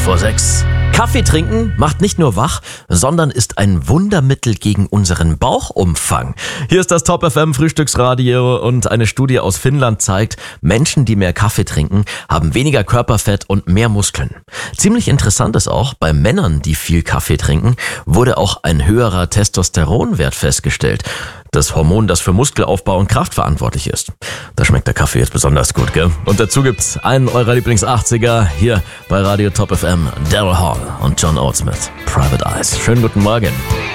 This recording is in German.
6:15. Kaffee trinken macht nicht nur wach, sondern ist ein Wundermittel gegen unseren Bauchumfang. Hier ist das Top FM Frühstücksradio und eine Studie aus Finnland zeigt, Menschen, die mehr Kaffee trinken, haben weniger Körperfett und mehr Muskeln. Ziemlich interessant ist auch, bei Männern, die viel Kaffee trinken, wurde auch ein höherer Testosteronwert festgestellt. Das Hormon, das für Muskelaufbau und Kraft verantwortlich ist. Da schmeckt der Kaffee jetzt besonders gut, gell? Und dazu gibt's einen eurer Lieblings-80er hier bei Radio Top FM, Daryl Hall und John Oates mit Private Eyes. Schönen guten Morgen.